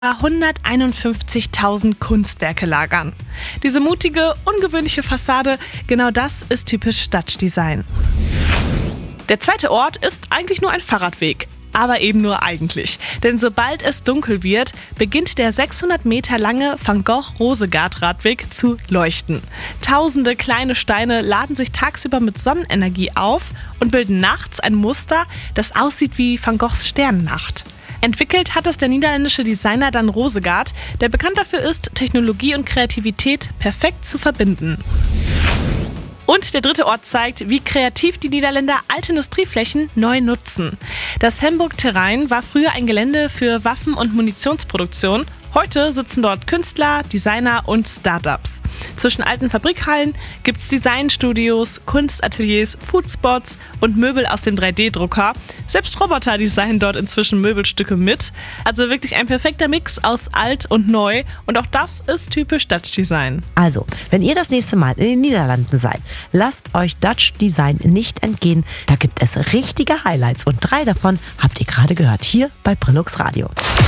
151.000 Kunstwerke lagern. Diese mutige, ungewöhnliche Fassade, genau das ist typisch Dutch Design. Der zweite Ort ist eigentlich nur ein Fahrradweg. Aber eben nur eigentlich. Denn sobald es dunkel wird, beginnt der 600 Meter lange Van Gogh-Rosegard-Radweg zu leuchten. Tausende kleine Steine laden sich tagsüber mit Sonnenenergie auf und bilden nachts ein Muster, das aussieht wie Van Goghs Sternennacht. Entwickelt hat es der niederländische Designer Dan Rosegard, der bekannt dafür ist, Technologie und Kreativität perfekt zu verbinden. Und der dritte Ort zeigt, wie kreativ die Niederländer alte Industrieflächen neu nutzen. Das Hemburg-Terrein war früher ein Gelände für Waffen- und Munitionsproduktion. Heute sitzen dort Künstler, Designer und Startups. Zwischen alten Fabrikhallen gibt's Designstudios, Kunstateliers, Foodspots und Möbel aus dem 3D-Drucker. Selbst Roboter designen dort inzwischen Möbelstücke mit. Also wirklich ein perfekter Mix aus alt und neu. Und auch das ist typisch Dutch Design. Also, wenn ihr das nächste Mal in den Niederlanden seid, lasst euch Dutch Design nicht entgehen. Da gibt es richtige Highlights und 3 davon habt ihr gerade gehört hier bei Brillux Radio.